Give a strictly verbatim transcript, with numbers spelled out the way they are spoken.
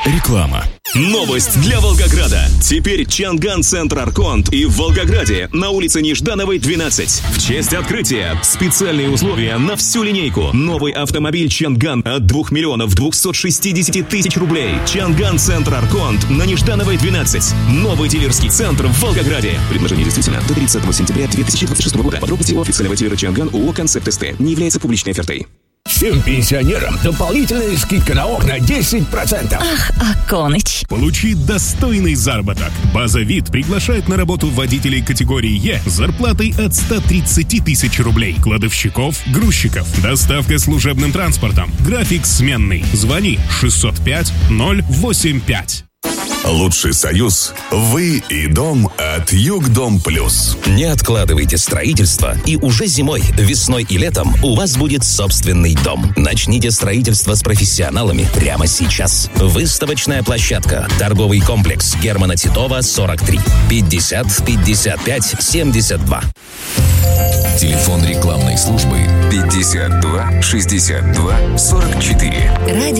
Реклама. Новость для Волгограда. Теперь Чанган-центр Арконт и в Волгограде на улице Неждановой, двенадцать. В честь открытия специальные условия на всю линейку. Новый автомобиль Чанган от двух миллионов двухсот шестидесяти тысяч рублей. Чанган-центр Арконт на Неждановой, двенадцать. Новый дилерский центр в Волгограде. Предложение действительно до тридцатого сентября две тысячи двадцать шестого года. Подробности у официального дилера Чанган ООО «Концепт СТ». Не является публичной офертой. Всем пенсионерам дополнительная скидка на окна десять процентов. Ах, Аконыч. Получи достойный заработок. База ВИД приглашает на работу водителей категории Е с зарплатой от ста тридцати тысяч рублей. Кладовщиков, грузчиков. Доставка служебным транспортом. График сменный. Звони шестьсот пять ноль восемь пять. Лучший союз – вы и дом от Югдом Плюс. Не откладывайте строительство, и уже зимой, весной и летом у вас будет собственный дом. Начните строительство с профессионалами прямо сейчас. Выставочная площадка. Торговый комплекс Германа Титова, сорок три. пятьдесят пятьдесят пять семьдесят два. Телефон рекламной службы пятьдесят два шестьдесят два сорок четыре. Радио